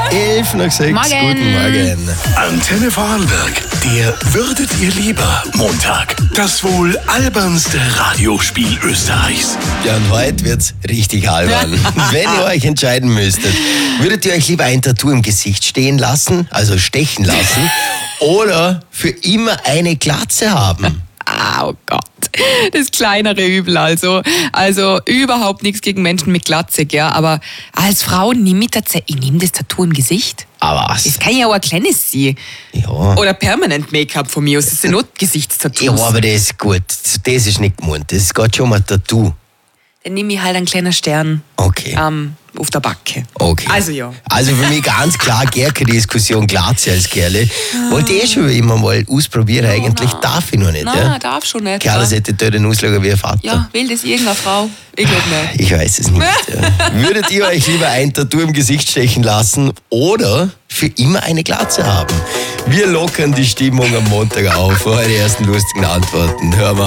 11:06. Morgen. Guten Morgen. Antenne Vorarlberg, der Würdet ihr lieber Montag. Das wohl albernste Radiospiel Österreichs. Ja, und heute wird's richtig albern. Wenn ihr euch entscheiden müsstet, würdet ihr euch lieber ein Tattoo im Gesicht stehen lassen, also stechen lassen, oder für immer eine Glatze haben? Oh Gott, das kleinere Übel also. Also überhaupt nichts gegen Menschen mit Glatze, gell? Aber als Frau nehme ich nehme das Tattoo im Gesicht. Aber was? Das kann ja auch ein kleines sein. Ja. Oder Permanent Make-up von mir aus. Das sind nur Gesichtstattoos. Ja, aber das ist gut. Das ist nicht gemeint. Das ist gerade schon mal ein Tattoo. Dann nehme ich halt einen kleinen Stern Okay. auf der Backe. Okay. Also ja. Also für mich ganz klar, gar keine Diskussion, Glatze als Kerle. Wollte ich schon immer mal ausprobieren, eigentlich darf ich noch nicht. Nein, Ja? darf schon nicht. Kerle sollte dort den auslegen wie ein Vater. Ja, will das irgendeine Frau? Ich glaube nicht. Ich weiß es nicht. Ja. Würdet ihr euch lieber ein Tattoo im Gesicht stechen lassen oder für immer eine Glatze haben? Wir lockern die Stimmung am Montag auf. Eure ersten lustigen Antworten hören wir